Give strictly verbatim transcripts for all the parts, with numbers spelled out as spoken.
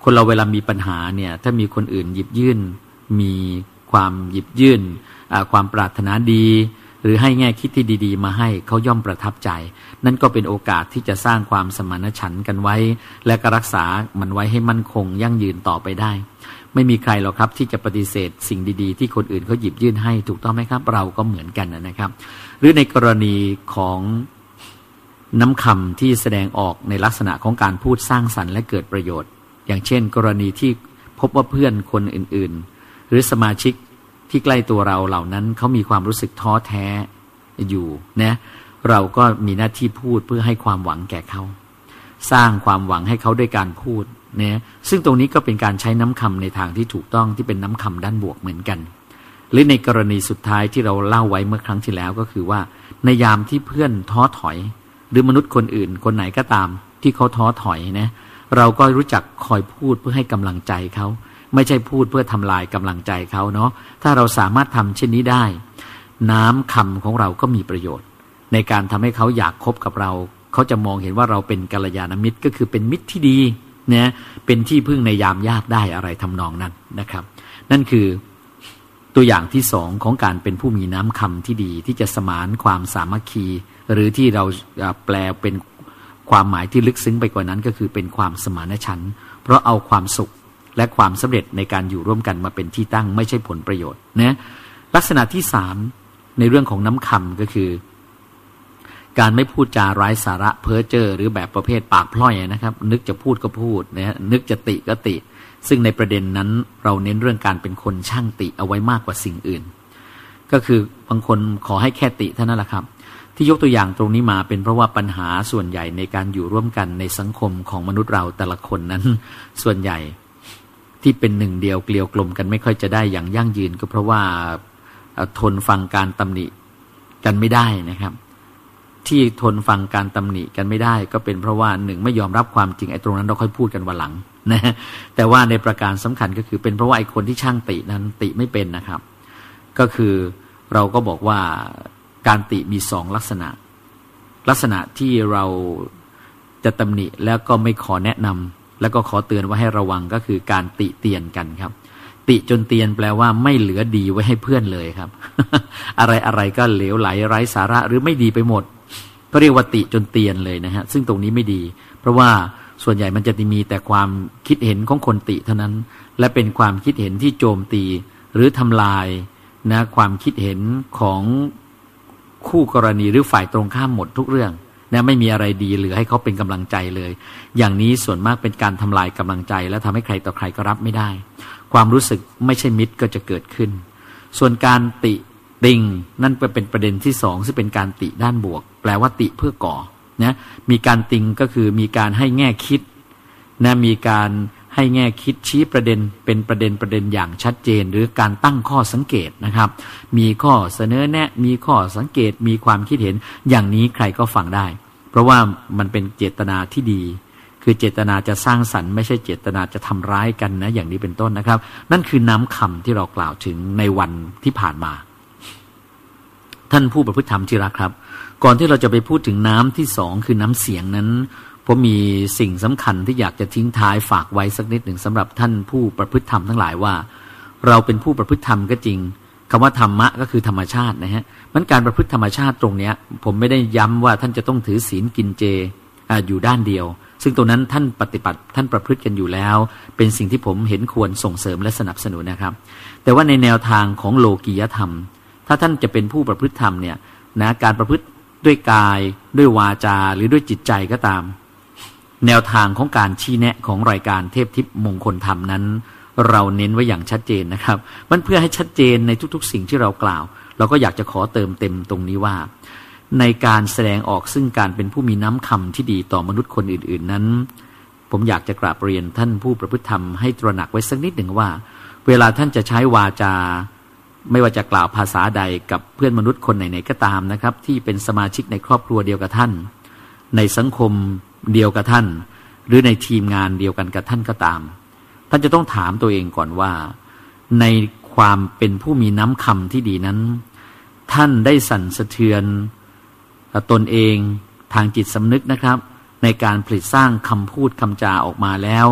คนเราเวลามีปัญหาเนี่ยถ้ามีคนอื่นหยิบยื่นมีความหยิบยื่นความปรารถนาดีหรือให้แง่คิดที่ดีๆมาให้เขาย่อมประทับใจนั่นก็เป็นโอกาสที่จะสร้างความสมานฉันท์กันไว้และก็รักษามันไว้ให้มั่นคงยั่งยืนต่อไปได้ไม่มีใครหรอกครับที่จะปฏิเสธสิ่งดีๆที่คนอื่นเขาหยิบยื่นให้ถูกต้องไหมครับเราก็เหมือนกันนะครับหรือในกรณีของน้ำคำที่แสดงออกในลักษณะของการพูดสร้างสรรค์และเกิดประโยชน์อย่างเช่นกรณีที่พบว่าเพื่อนคนอื่นๆหรือสมาชิกที่ใกล้ตัวเราเหล่านั้นเขามีความรู้สึกท้อแท้อยู่นะเราก็มีหน้าที่พูดเพื่อให้ความหวังแก่เขาสร้างความหวังให้เขาด้วยการพูดนะซึ่งตรงนี้ก็เป็นการใช้น้ำคำในทางที่ถูกต้องที่เป็นน้ำคำด้านบวกเหมือนกันหรือในกรณีสุดท้ายที่เราเล่าไว้เมื่อครั้งที่แล้วก็คือว่าในยามที่เพื่อนท้อถอยหรือมนุษย์คนอื่นคนไหนก็ตามที่เขาท้อถอยนะเราก็รู้จักคอยพูดเพื่อให้กำลังใจเขาไม่ใช่พูดเพื่อทำลายกำลังใจเขาเนาะถ้าเราสามารถทำเช่นนี้ได้น้ำคำของเราก็มีประโยชน์ในการทำให้เขาอยากคบกับเราเขาจะมองเห็นว่าเราเป็นกัลยาณมิตรก็คือเป็นมิตรที่ดีนะเป็นที่พึ่งในยามยากได้อะไรทำนองนั้นนะครับนั่นคือตัวอย่างที่สองของการเป็นผู้มีน้ำคำที่ดีที่จะสมานความสามัคคีหรือที่เราแปลเป็นความหมายที่ลึกซึ้งไปกว่านั้นก็คือเป็นความสมานฉันท์เพราะเอาความสุขและความสำเร็จในการอยู่ร่วมกันมาเป็นที่ตั้งไม่ใช่ผลประโยชน์นะลักษณะที่สามในเรื่องของน้ำคำก็คือการไม่พูดจาไร้สาระเพ้อเจ้อหรือแบบประเภทปากพล่อยนะครับนึกจะพูดก็พูดนะนึกจะติก็ติซึ่งในประเด็นนั้นเราเน้นเรื่องการเป็นคนช่างติเอาไว้มากกว่าสิ่งอื่นก็คือบางคนขอให้แค่ติเท่านั้นแหละครับที่ยกตัวอย่างตรงนี้มาเป็นเพราะว่าปัญหาส่วนใหญ่ในการอยู่ร่วมกันในสังคมของมนุษย์เราแต่ละคนนั้นส่วนใหญ่ที่เป็นหนึ่งเดียวเกลียวกลมกันไม่ค่อยจะได้อย่างยั่งยืนก็เพราะว่าทนฟังการตำหนิกันไม่ได้นะครับที่ทนฟังการตำหนิกันไม่ได้ก็เป็นเพราะว่าหนึ่งไม่ยอมรับความจริงไอ้ตรงนั้นเราค่อยพูดกันวันหลังนะแต่ว่าในประการสำคัญก็คือเป็นเพราะว่าไอ้คนที่ช่างตินั้นติไม่เป็นนะครับก็คือเราก็บอกว่าการติมีสองลักษณะลักษณะที่เราจะตำหนิแล้วก็ไม่ขอแนะนำแล้วก็ขอเตือนว่าให้ระวังก็คือการติเตียนกันครับติจนเตียนแปลว่าไม่เหลือดีไว้ให้เพื่อนเลยครับ อะไรอะไรก็เหลวไหลไร้สาระหรือไม่ดีไปหมดก็เรียกว่าติจนเตียนเลยนะฮะซึ่งตรงนี้ไม่ดีเพราะว่าส่วนใหญ่มันจะมีแต่ความคิดเห็นของคนติเท่านั้นและเป็นความคิดเห็นที่โจมตีหรือทำลายนะความคิดเห็นของคู่กรณีหรือฝ่ายตรงข้ามหมดทุกเรื่องนะไม่มีอะไรดีเหลือให้เขาเป็นกำลังใจเลยอย่างนี้ส่วนมากเป็นการทำลายกำลังใจและทำให้ใครต่อใครก็รับไม่ได้ความรู้สึกไม่ใช่มิตรก็จะเกิดขึ้นส่วนการติติงนั่นเป็นประเด็นที่สองซึ่งเป็นการติด้านบวกแปลว่าติเพื่อก่อนะมีการติงก็คือมีการให้แง่คิดนะมีการให้แง่คิดชี้ประเด็นเป็นประเด็นประเด็นอย่างชัดเจนหรือการตั้งข้อสังเกตนะครับมีข้อเสนอแนะมีข้อสังเกตมีความคิดเห็นอย่างนี้ใครก็ฟังได้เพราะว่ามันเป็นเจตนาที่ดีคือเจตนาจะสร้างสรรค์ไม่ใช่เจตนาจะทำร้ายกันนะอย่างนี้เป็นต้นนะครับนั่นคือน้ำคำที่เรากล่าวถึงในวันที่ผ่านมาท่านผู้ประพฤติธรรมที่รักครับก่อนที่เราจะไปพูดถึงน้ำที่สองคือน้ำเสียงนั้นผมมีสิ่งสำคัญที่อยากจะทิ้งท้ายฝากไว้สักนิดหนึ่งสำหรับท่านผู้ประพฤติธรรมทั้งหลายว่าเราเป็นผู้ประพฤติธรรมก็จริงคำว่าธรรมะก็คือธรรมชาตินะฮะมันการประพฤติธรรมชาติตรงนี้ผมไม่ได้ย้ำว่าท่านจะต้องถือศีลกินเจอยู่ด้านเดียวซึ่งตรงนั้นท่านปฏิบัติท่านประพฤติกันอยู่แล้วเป็นสิ่งที่ผมเห็นควรส่งเสริมและสนับสนุนนะครับแต่ว่าในแนวทางของโลกียธรรมถ้าท่านจะเป็นผู้ประพฤติธรรมเนี่ยนะการประพฤติด้วยกายด้วยวาจาหรือด้วยจิตใจก็ตามแนวทางของการชี้แนะของรายการเทพทิพย์มงคลธรรมนั้นเราเน้นไว้อย่างชัดเจนนะครับมันเพื่อให้ชัดเจนในทุกๆสิ่งที่เรากล่าวเราก็อยากจะขอเติมเต็มตรงนี้ว่าในการแสดงออกซึ่งการเป็นผู้มีน้ำคำที่ดีต่อมนุษย์คนอื่นๆนั้นผมอยากจะกราบเรียนท่านผู้ประพฤติธรรมให้ตระหนักไว้สักนิดหนึ่งว่าเวลาท่านจะใช้วาจาไม่ว่าจะกล่าวภาษาใดกับเพื่อนมนุษย์คนไหนๆก็ตามนะครับที่เป็นสมาชิกในครอบครัวเดียวกับท่านในสังคมเดียวกับท่านหรือในทีมงานเดียวกันกับท่านก็ตามท่านจะต้องถามตัวเองก่อนว่าในความเป็นผู้มีน้ำคำที่ดีนั้นท่านได้สั่นสะเทือนตนเองทางจิตสำนึกนะครับในการผลิตสร้างคำพูดคำจาออกมาแล้ว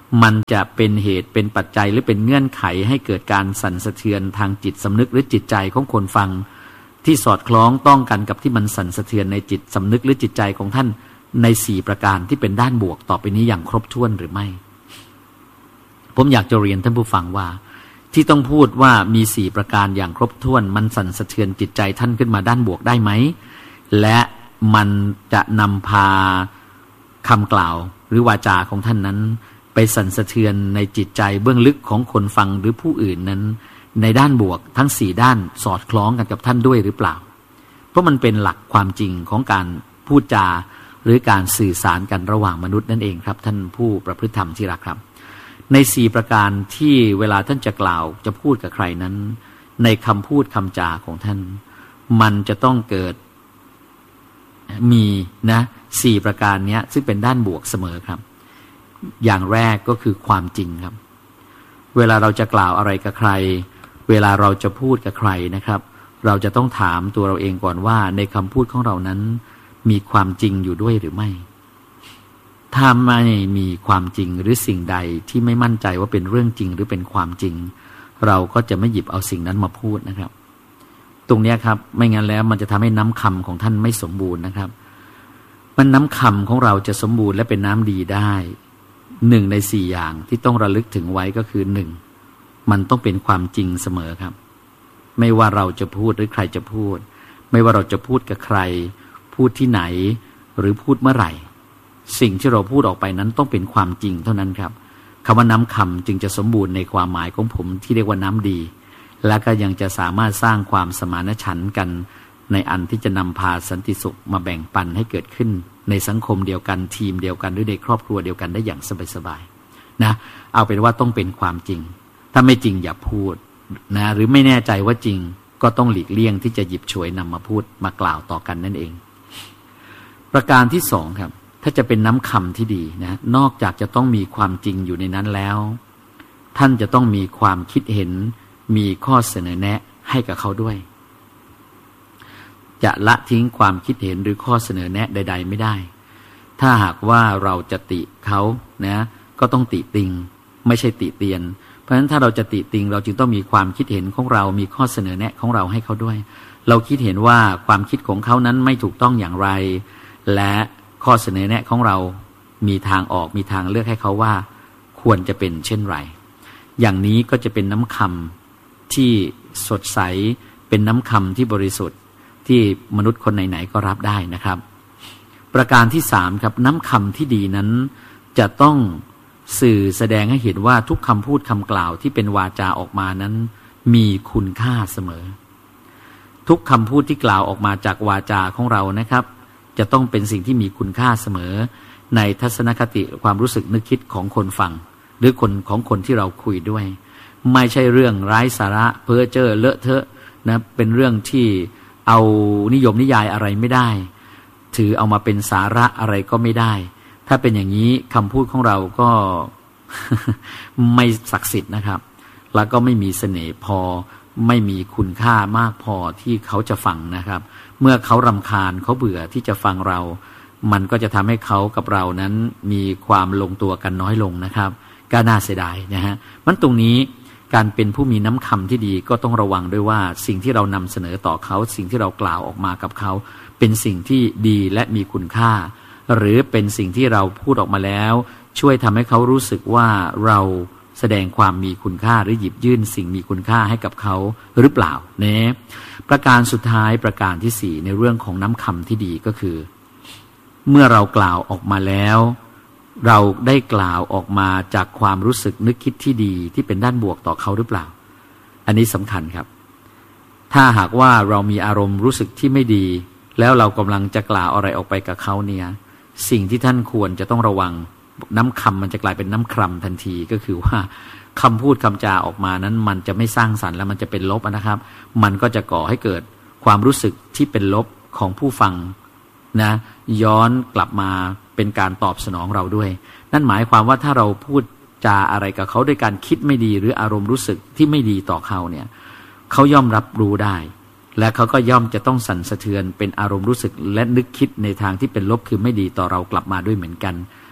มันจะเป็นเหตุเป็นปัจจัยหรือเป็นเงื่อนไขให้เกิดการสั่นสะเทือนทางจิตสำนึกหรือจิตใจของคนฟังที่สอดคล้องต้องกันกับที่มันสั่นสะเทือนในจิตสำนึกหรือจิตใจของท่านในสี่ประการที่เป็นด้านบวกต่อไปนี้อย่างครบถ้วนหรือไม่ผมอยากจะเรียนท่านผู้ฟังว่าที่ต้องพูดว่ามีสี่ประการอย่างครบถ้วนมันสั่นสะเทือนจิตใจท่านขึ้นมาด้านบวกได้ไหมและมันจะนำพาคำกล่าวหรือวาจาของท่านนั้นไปสั่นสะเทือนในจิตใจเบื้องลึกของคนฟังหรือผู้อื่นนั้นในด้านบวกทั้งสี่ด้านสอดคล้องกันกับท่านด้วยหรือเปล่าเพราะมันเป็นหลักความจริงของการพูดจาหรือการสื่อสารกันระหว่างมนุษย์นั่นเองครับท่านผู้ประพฤติธรรมที่รักครับในสี่ประการที่เวลาท่านจะกล่าวจะพูดกับใครนั้นในคำพูดคำจาของท่านมันจะต้องเกิดมีนะสี่ประการนี้ซึ่งเป็นด้านบวกเสมอครับอย่างแรกก็คือความจริงครับเวลาเราจะกล่าวอะไรกับใครเวลาเราจะพูดกับใครนะครับเราจะต้องถามตัวเราเองก่อนว่าในคำพูดของเรานั้นมีความจริงอยู่ด้วยหรือไม่ถ้าไม่มีความจริงหรือสิ่งใดที่ไม่มั่นใจว่าเป็นเรื่องจริงหรือเป็นความจริงเราก็จะไม่หยิบเอาสิ่งนั้นมาพูดนะครับตรงนี้ครับไม่งั้นแล้วมันจะทำให้น้ำคำของท่านไม่สมบูรณ์นะครับมันน้ำคำของเราจะสมบูรณ์และเป็นน้ำดีได้หนึ่งในสี่อย่างที่ต้องระลึกถึงไว้ก็คือหนึ่งมันต้องเป็นความจริงเสมอครับไม่ว่าเราจะพูดหรือใครจะพูดไม่ว่าเราจะพูดกับใครพูดที่ไหนหรือพูดเมื่อไหร่สิ่งที่เราพูดออกไปนั้นต้องเป็นความจริงเท่านั้นครับคำว่าน้ำคำจึงจะสมบูรณ์ในความหมายของผมที่เรียกว่าน้ำดีและก็ยังจะสามารถสร้างความสมานฉันท์กันในอันที่จะนำพาสันติสุขมาแบ่งปันให้เกิดขึ้นในสังคมเดียวกันทีมเดียวกันหรือในครอบครัวเดียวกันได้อย่างสบายๆนะเอาเป็นว่าต้องเป็นความจริงถ้าไม่จริงอย่าพูดนะหรือไม่แน่ใจว่าจริงก็ต้องหลีกเลี่ยงที่จะหยิบฉวยนำมาพูดมากล่าวต่อกันนั่นเองประการที่สองครับถ้าจะเป็นน้ำคำที่ดีนะนอกจากจะต้องมีความจริงอยู่ในนั้นแล้วท่านจะต้องมีความคิดเห็นมีข้อเสนอแนะให้กับเขาด้วยจะละทิ้งความคิดเห็นหรือข้อเสนอแนะใดๆไม่ได้ถ้าหากว่าเราจะติเขานะก็ต้องติติงไม่ใช่ติเตียนเพราะฉะนั้นถ้าเราจะติติงเราจึงต้องมีความคิดเห็นของเรามีข้อเสนอแนะของเราให้เขาด้วยเราคิดเห็นว่าความคิดของเขานั้นไม่ถูกต้องอย่างไรและข้อเสนอแนะของเรามีทางออกมีทางเลือกให้เขาว่าควรจะเป็นเช่นไรอย่างนี้ก็จะเป็นน้ำคำที่สดใสเป็นน้ำคำที่บริสุทธิ์ที่มนุษย์คนไหนๆก็รับได้นะครับประการที่สามครับน้ำคำที่ดีนั้นจะต้องสื่อแสดงให้เห็นว่าทุกคำพูดคำกล่าวที่เป็นวาจาออกมานั้นมีคุณค่าเสมอทุกคำพูดที่กล่าวออกมาจากวาจาของเรานะครับจะต้องเป็นสิ่งที่มีคุณค่าเสมอในทัศนคติความรู้สึกนึกคิดของคนฟังหรือคนของคนที่เราคุยด้วยไม่ใช่เรื่องไร้สาระเพ้อเจ้อเลอะเทอะนะเป็นเรื่องที่เอานิยมนิยายอะไรไม่ได้ถือเอามาเป็นสาระอะไรก็ไม่ได้ถ้าเป็นอย่างนี้คำพูดของเราก็ ไม่ศักดิ์สิทธิ์นะครับแล้วก็ไม่มีเสน่ห์พอไม่มีคุณค่ามากพอที่เขาจะฟังนะครับเมื่อเขารำคาญเขาเบื่อที่จะฟังเรามันก็จะทำให้เขากับเรานั้นมีความลงตัวกันน้อยลงนะครับก็น่าเสียดายนะฮะมันตรงนี้การเป็นผู้มีน้ำคำที่ดีก็ต้องระวังด้วยว่าสิ่งที่เรานำเสนอต่อเขาสิ่งที่เรากล่าวออกมากับเขาเป็นสิ่งที่ดีและมีคุณค่าหรือเป็นสิ่งที่เราพูดออกมาแล้วช่วยทำให้เขารู้สึกว่าเราแสดงความมีคุณค่าหรือหยิบยื่นสิ่งมีคุณค่าให้กับเขาหรือเปล่าเนี่ยประการสุดท้ายประการที่สี่ในเรื่องของน้ำคำที่ดีก็คือเมื่อเรากล่าวออกมาแล้วเราได้กล่าวออกมาจากความรู้สึกนึกคิดที่ดีที่เป็นด้านบวกต่อเขาหรือเปล่าอันนี้สำคัญครับถ้าหากว่าเรามีอารมณ์รู้สึกที่ไม่ดีแล้วเรากำลังจะกล่าวอะไรออกไปกับเขาเนี่ยสิ่งที่ท่านควรจะต้องระวังน้ำคำมันจะกลายเป็นน้ำคร่ำทันทีก็คือว่าคำพูดคำจาออกมานั้นมันจะไม่สร้างสรรค์แล้วมันจะเป็นลบนะครับมันก็จะก่อให้เกิดความรู้สึกที่เป็นลบของผู้ฟังนะย้อนกลับมาเป็นการตอบสนองเราด้วยนั่นหมายความว่าถ้าเราพูดจาอะไรกับเขาด้วยการคิดไม่ดีหรืออารมณ์รู้สึกที่ไม่ดีต่อเขาเนี่ยเขาย่อมรับรู้ได้และเขาก็ย่อมจะต้องสั่นสะเทือนเป็นอารมณ์รู้สึกและนึกคิดในทางที่เป็นลบคือไม่ดีต่อเรากลับมาด้วยเหมือนกัน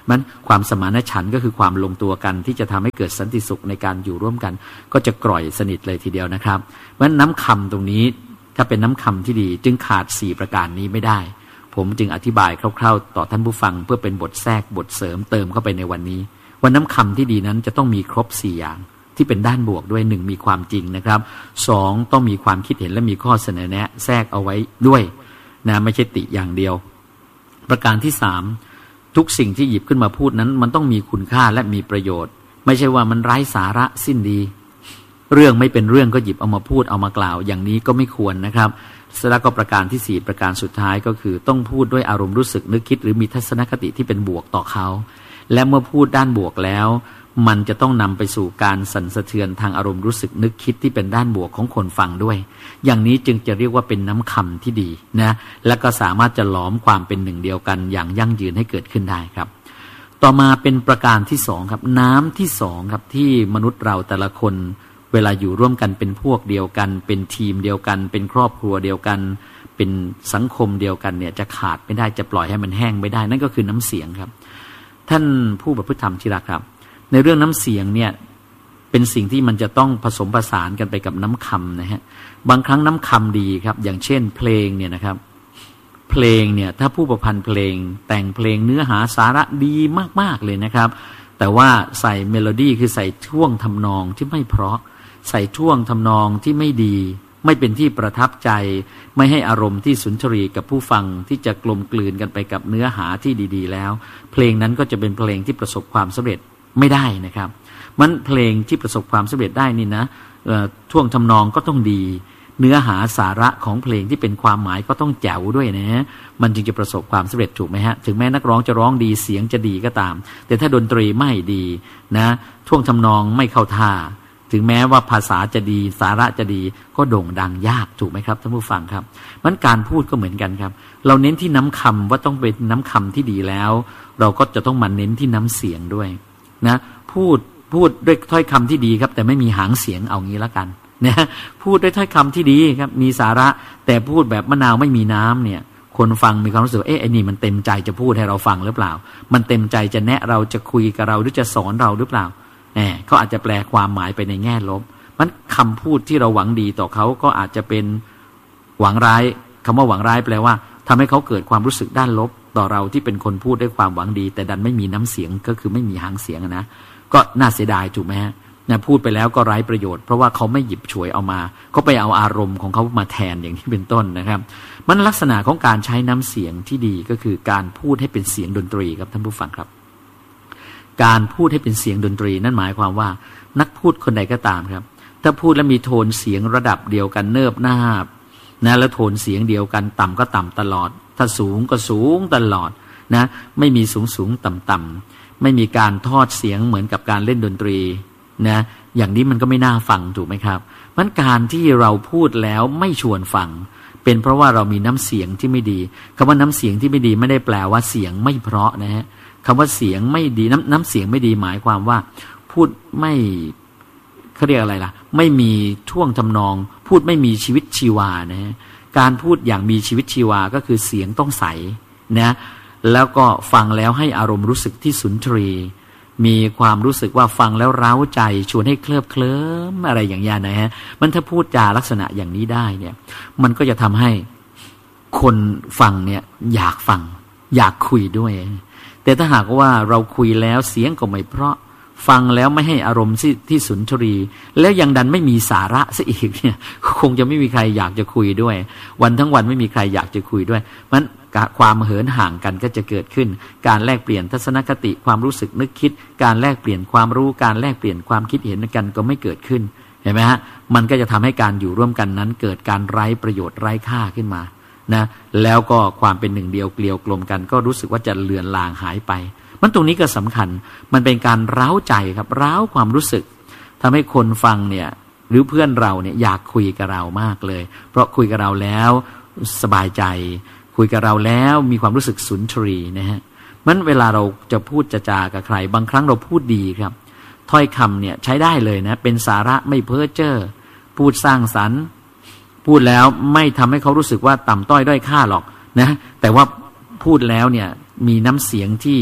มันความสมานฉันท์ก็คือความลงตัวกันที่จะทำให้เกิดสันติสุขในการอยู่ร่วมกันก็จะกร่อยสนิทเลยทีเดียวนะครับเพราะฉะนั้นน้ำคำตรงนี้ถ้าเป็นน้ำคำที่ดีจึงขาดสี่ประการนี้ไม่ได้ผมจึงอธิบายคร่าวๆต่อท่านผู้ฟังเพื่อเป็นบทแทรกบทเสริมเติมเข้าไปในวันนี้ว่าน้ำคำที่ดีนั้นจะต้องมีครบสี่อย่างที่เป็นด้านบวกด้วยหนึ่งมีความจริงนะครับสองต้องมีความคิดเห็นและมีข้อเสนอแนะแทรกเอาไว้ด้วยนะไม่ใช่ติอย่างเดียวประการที่สามทุกสิ่งที่หยิบขึ้นมาพูดนั้นมันต้องมีคุณค่าและมีประโยชน์ไม่ใช่ว่ามันไร้สาระสิ้นดีเรื่องไม่เป็นเรื่องก็หยิบเอามาพูดเอามากล่าวอย่างนี้ก็ไม่ควรนะครับแล้วก็ประการที่สี่ประการสุดท้ายก็คือต้องพูดด้วยอารมณ์รู้สึกนึกคิดหรือมีทัศนคติที่เป็นบวกต่อเขาและเมื่อพูดด้านบวกแล้วมันจะต้องนำไปสู่การสั่นสะเทือนทางอารมณ์รู้สึกนึกคิดที่เป็นด้านบวกของคนฟังด้วยอย่างนี้จึงจะเรียกว่าเป็นน้ำคำที่ดีนะและก็สามารถจะหลอมความเป็นหนึ่งเดียวกันอย่างยั่งยืนให้เกิดขึ้นได้ครับต่อมาเป็นประการที่สองครับน้ำที่สองครับที่มนุษย์เราแต่ละคนเวลาอยู่ร่วมกันเป็นพวกเดียวกันเป็นทีมเดียวกันเป็นครอบครัวเดียวกันเป็นสังคมเดียวกันเนี่ยจะขาดไม่ได้จะปล่อยให้มันแห้งไม่ได้นั่นก็คือน้ำเสียงครับท่านผู้ประพฤติธรรมที่รักครับในเรื่องน้ำเสียงเนี่ยเป็นสิ่งที่มันจะต้องผสมผสานกันไปกับน้ำคำนะฮะบางครั้งน้ำคำดีครับอย่างเช่นเพลงเนี่ยนะครับเพลงเนี่ยถ้าผู้ประพันธ์เพลงแต่งเพลงเนื้อหาสาระดีมากๆเลยนะครับแต่ว่าใส่เมโลดี้คือใส่ท่วงทำนองที่ไม่เพราะใส่ท่วงทำนองที่ไม่ดีไม่เป็นที่ประทับใจไม่ให้อารมณ์ที่สุนทรีกับผู้ฟังที่จะกลมกลืนกันไปกับเนื้อหาที่ดีๆแล้วเพลงนั้นก็จะเป็นเพลงที่ประสบความสำเร็จไม่ได้นะครับมันเพลงที่ประสบความสำเร็จได้นี่นะท่วงทำนองก็ต้องดีเนื้อหาสาระของเพลงที่เป็นความหมายก็ต้องแจ๋วด้วยนะฮะมันจึงจะประสบความสำเร็จถูกไหมฮะถึงแม้นักร้องจะร้องดีเสียงจะดีก็ตามแต่ถ้าดนตรีไม่ดีนะท่วงทำนองไม่เข้าท่าถึงแม้ว่าภาษาจะดีสาระจะดีก็โด่งดังยากถูกไหมครับท่านผู้ฟังครับมันการพูดก็เหมือนกันครับเราเน้นที่น้ำคำว่าต้องเป็นน้ำคำที่ดีแล้วเราก็จะต้องมาเน้นที่น้ำเสียงด้วยนะพูดพูดด้วยถ้อยคำที่ดีครับแต่ไม่มีหางเสียงเอางี้ละกันนะพูดด้วยถ้อยคำที่ดีครับมีสาระแต่พูดแบบมะนาวไม่มีน้ำเนี่ยคนฟังมีความรู้สึกเอ๊ะไอ้นี่มันเต็มใจจะพูดให้เราฟังหรือเปล่ามันเต็มใจจะแนะเราจะคุยกับเราหรือจะสอนเราหรือเปล่าแหมเขาอาจจะแปลความหมายไปในแง่ลบมันคำพูดที่เราหวังดีต่อเขาก็อาจจะเป็นหวังร้ายคำว่าหวังร้ายแปลว่าทำให้เขาเกิดความรู้สึกด้านลบต่อเราที่เป็นคนพูดด้วยความหวังดีแต่ดันไม่มีน้ำเสียงก็คือไม่มีหางเสียงนะก็น่าเสียดายถูกไหมฮะนะพูดไปแล้วก็ไร้ประโยชน์เพราะว่าเขาไม่หยิบฉวยเอามาเขาไปเอาอารมณ์ของเขามาแทนอย่างที่เป็นต้นนะครับมันลักษณะของการใช้น้ำเสียงที่ดีก็คือการพูดให้เป็นเสียงดนตรีครับท่านผู้ฟังครับการพูดให้เป็นเสียงดนตรีนั่นหมายความว่านักพูดคนใดก็ตามครับถ้าพูดแล้วมีโทนเสียงระดับเดียวกันเนิบนาบนะแล้วโทนเสียงเดียวกันต่ำก็ต่ำตลอดถ้าสูงก็สูงตลอดนะไม่มีสูงสูงต่ำต่ำไม่มีการทอดเสียงเหมือนกับการเล่นดนตรีนะอย่างนี้มันก็ไม่น่าฟังถูกไหมครับมันการที่เราพูดแล้วไม่ชวนฟังเป็นเพราะว่าเรามีน้ำเสียงที่ไม่ดีคำว่าน้ำเสียงที่ไม่ดีไม่ได้แปลว่าเสียงไม่เพราะนะฮะคำว่าเสียงไม่ดีน้ำน้ำเสียงไม่ดีหมายความว่าพูดไม่เขาเรียกอะไรล่ะไม่มีท่วงทำนองพูดไม่มีชีวิตชีวานะฮะการพูดอย่างมีชีวิตชีวาก็คือเสียงต้องใสนะแล้วก็ฟังแล้วให้อารมณ์รู้สึกที่สุนทรีมีความรู้สึกว่าฟังแล้วเร้าใจชวนให้เคลิบเคลิ้มอะไรอย่างนี้นะฮะมันถ้าพูดจาลักษณะอย่างนี้ได้เนี่ยมันก็จะทำให้คนฟังเนี่ยอยากฟังอยากคุยด้วยแต่ถ้าหากว่าเราคุยแล้วเสียงก็ไม่เพราะฟังแล้วไม่ให้อารมณ์ที่สุนทรีแล้วยังดันไม่มีสาระซะอีกเนี่ยคงจะไม่มีใครอยากจะคุยด้วยวันทั้งวันไม่มีใครอยากจะคุยด้วยมันความเหินห่างกันก็จะเกิดขึ้นการแลกเปลี่ยนทัศนคติความรู้สึกนึกคิดการแลกเปลี่ยนความรู้การแลกเปลี่ยนความคิดเห็นกันก็ไม่เกิดขึ้นเห็นไหมฮะมันก็จะทำให้การอยู่ร่วมกันนั้นเกิดการไร้ประโยชน์ไร้ค่าขึ้นมานะแล้วก็ความเป็นหนึ่งเดียวเกลียวกลมกันก็รู้สึกว่าจะเลือนลางหายไปมันตรงนี้ก็สำคัญมันเป็นการเร้าใจครับเร้าความรู้สึกทำให้คนฟังเนี่ยหรือเพื่อนเราเนี่ยอยากคุยกับเรามากเลยเพราะคุยกับเราแล้วสบายใจคุยกับเราแล้วมีความรู้สึกสุนทรีนะฮะมันเวลาเราจะพูดจะจากับใครบางครั้งเราพูดดีครับถ้อยคำเนี่ยใช้ได้เลยนะเป็นสาระไม่เพ้อเจ้อพูดสร้างสรรค์พูดแล้วไม่ทำให้เขารู้สึกว่าต่ำต้อยด้อยค่าหรอกนะแต่ว่าพูดแล้วเนี่ยมีน้ำเสียงที่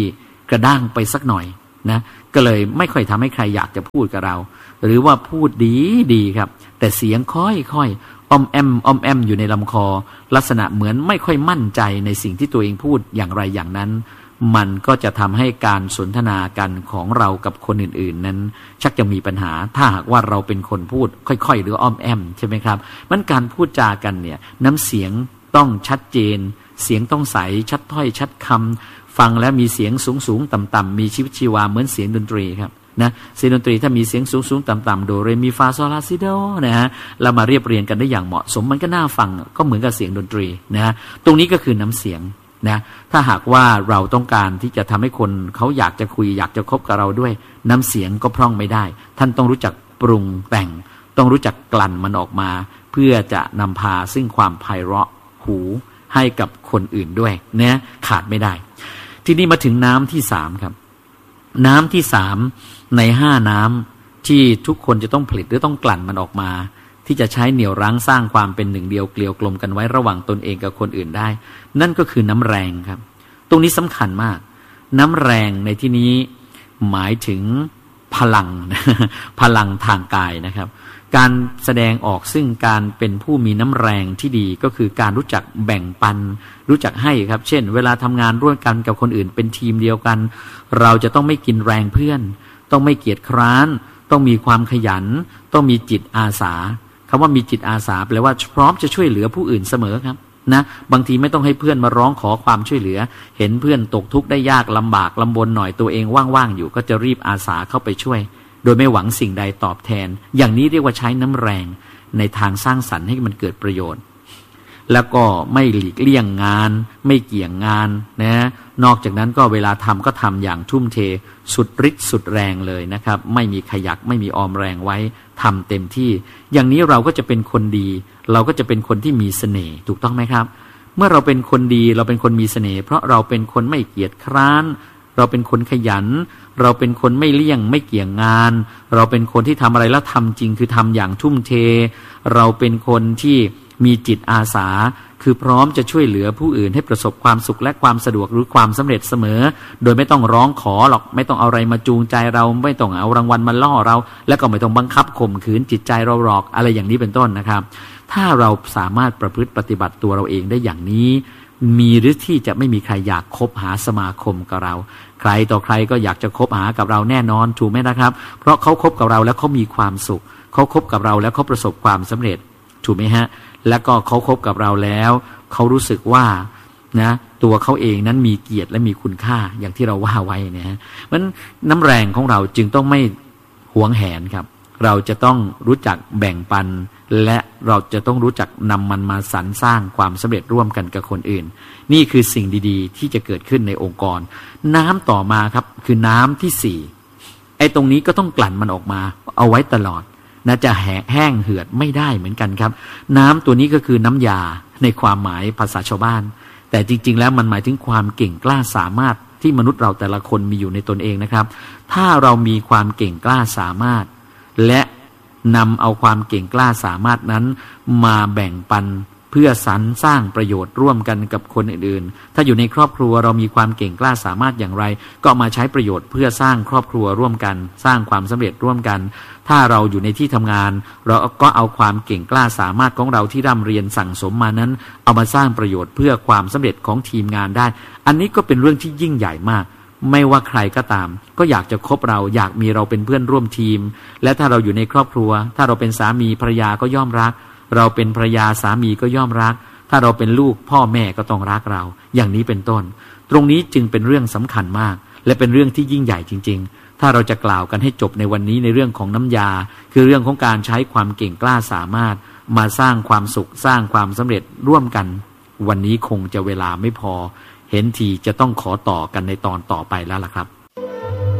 กระด้างไปสักหน่อยนะก็เลยไม่ค่อยทำให้ใครอยากจะพูดกับเราหรือว่าพูดดีดีครับแต่เสียงค่อยๆอ้อมแอมอ้อมแอมอยู่ในลำคอลักษณะเหมือนไม่ค่อยมั่นใจในสิ่งที่ตัวเองพูดอย่างไรอย่างนั้นมันก็จะทำให้การสนทนากันของเรากับคนอื่นๆนั้นชักจะมีปัญหาถ้าหากว่าเราเป็นคนพูดค่อยๆหรืออ้อมแอมใช่ไหมครับมันการพูดจากันเนี่ยน้ำเสียงต้องชัดเจนเสียงต้องใสชัดถ้อยชัดคำฟังแล้วมีเสียงสูงๆต่ำๆมีชีวิตชีวาเหมือนเสียงดนตรีครับนะเสียงดนตรีถ้ามีเสียงสูงๆต่ำๆโดเรมีฟาโซลาซิโดนะฮะเรามาเรียบเรียงกันได้อย่างเหมาะสมมันก็น่าฟังก็เหมือนกับเสียงดนตรีนะฮะตรงนี้ก็คือน้ำเสียงนะถ้าหากว่าเราต้องการที่จะทำให้คนเขาอยากจะคุยอยากจะคบกับเราด้วยน้ำเสียงก็พร่องไม่ได้ท่านต้องรู้จักปรุงแต่งต้องรู้จักกลั่นมันออกมาเพื่อจะนำพาซึ่งความไพเราะหูให้กับคนอื่นด้วยนะขาดไม่ได้ทีนี้มาถึงน้ำที่สามครับน้ำที่สามในห้าน้ำที่ทุกคนจะต้องผลิตหรือต้องกลั่นมันออกมาที่จะใช้เหนี่ยวรั้งสร้างความเป็นหนึ่งเดียวเกลียวกลมกันไว้ระหว่างตนเองกับคนอื่นได้นั่นก็คือน้ำแรงครับตรงนี้สำคัญมากน้ำแรงในที่นี้หมายถึงพลัง พลังทางกายนะครับการแสดงออกซึ่งการเป็นผู้มีน้ำแรงที่ดีก็คือการรู้จักแบ่งปันรู้จักให้ครับเช่นเวลาทำงานร่วมกันกับคนอื่นเป็นทีมเดียวกันเราจะต้องไม่กินแรงเพื่อนต้องไม่เกียจคร้านต้องมีความขยันต้องมีจิตอาสาคำว่ามีจิตอาสาแปลว่าพร้อมจะช่วยเหลือผู้อื่นเสมอครับนะบางทีไม่ต้องให้เพื่อนมาร้องขอความช่วยเหลือเห็นเพื่อนตกทุกข์ได้ยากลำบากลำบนหน่อยตัวเองว่างๆอยู่ก็จะรีบอาสาเข้าไปช่วยโดยไม่หวังสิ่งใดตอบแทนอย่างนี้เรียกว่าใช้น้ำแรงในทางสร้างสรรค์ให้มันเกิดประโยชน์แล้วก็ไม่หลีกเลี่ยงงานไม่เกี่ยงงานนะนอกจากนั้นก็เวลาทำก็ทำอย่างทุ่มเทสุดฤทธิ์สุดแรงเลยนะครับไม่มีขยักไม่มีออมแรงไว้ทำเต็มที่อย่างนี้เราก็จะเป็นคนดีเราก็จะเป็นคนที่มีเสน่ห์ถูกต้องไหมครับเมื่อเราเป็นคนดีเราเป็นคนมีเสน่ห์เพราะเราเป็นคนไม่เกียจคร้านเราเป็นคนขยันเราเป็นคนไม่เลี่ยงไม่เกี่ยงงานเราเป็นคนที่ทำอะไรแล้วทำจริงคือทำอย่างทุ่มเทเราเป็นคนที่มีจิตอาสาคือพร้อมจะช่วยเหลือผู้อื่นให้ประสบความสุขและความสะดวกหรือความสำเร็จเสมอโดยไม่ต้องร้องขอหรอกไม่ต้องเอาอะไรมาจูงใจเราไม่ต้องเอารางวัลมาล่อเราแล้วก็ไม่ต้องบังคับข่มขืนจิตใจเราหรอกอะไรอย่างนี้เป็นต้นนะครับถ้าเราสามารถประพฤติปฏิบัติตัวเราเองได้อย่างนี้มีหรือที่จะไม่มีใครอยากคบหาสมาคมกับเราใครต่อใครก็อยากจะคบหากับเราแน่นอนถูกไหมนะครับเพราะเขาคบกับเราแล้วเขามีความสุขเขาคบกับเราแล้วเขาประสบความสำเร็จถูกไหมฮะแล้วก็เขาคบกับเราแล้วเขารู้สึกว่านะตัวเขาเองนั้นมีเกียรติและมีคุณค่าอย่างที่เราว่าไว้นะฮะเพราะฉะนั้นน้ำแรงของเราจึงต้องไม่หวงแหนครับเราจะต้องรู้จักแบ่งปันและเราจะต้องรู้จักนำมันมาสรรสร้างความสำเร็จร่วมกันกับคนอื่นนี่คือสิ่งดีๆที่จะเกิดขึ้นในองค์กรน้ำต่อมาครับคือน้ำที่สี่ไอ้ตรงนี้ก็ต้องกลั่นมันออกมาเอาไว้ตลอดนะจะแห้งเหือดไม่ได้เหมือนกันครับน้ำตัวนี้ก็คือน้ำยาในความหมายภาษาชาวบ้านแต่จริงๆแล้วมันหมายถึงความเก่งกล้าสามารถที่มนุษย์เราแต่ละคนมีอยู่ในตนเองนะครับถ้าเรามีความเก่งกล้าสามารถและนำเอาความเก่งกล้าสามารถนั้นมาแบ่งปันเพื่อสรรสร้างประโยชน์ร่วมกันกับคนอื่นๆถ้าอยู่ในครอบครัวเรามีความเก่งกล้าสามารถอย่างไรก็มาใช้ประโยชน์เพื่อสร้างครอบครัวร่วมกันสร้างความสำเร็จร่วมกันถ้าเราอยู่ในที่ทำงานเราก็เอาความเก่งกล้าสามารถของเราที่ร่ำเรียนสั่งสมมานั้นเอามาสร้างประโยชน์เพื่อความสำเร็จของทีมงานได้อันนี้ก็เป็นเรื่องที่ยิ่งใหญ่มากไม่ว่าใครก็ตามก็อยากจะคบเราอยากมีเราเป็นเพื่อนร่วมทีมและถ้าเราอยู่ในครอบครัวถ้าเราเป็นสามีภรรยาก็ย่อมรักเราเป็นภรรยาสามีก็ย่อมรักถ้าเราเป็นลูกพ่อแม่ก็ต้องรักเราอย่างนี้เป็นต้นตรงนี้จึงเป็นเรื่องสำคัญมากและเป็นเรื่องที่ยิ่งใหญ่จริงๆถ้าเราจะกล่าวกันให้จบในวันนี้ในเรื่องของน้ำยาคือเรื่องของการใช้ความเก่งกล้าสามารถมาสร้างความสุขสร้างความสำเร็จร่วมกันวันนี้คงจะเวลาไม่พอเห็นทีจะต้องขอต่อกันในตอนต่อไปแล้วล่ะครับ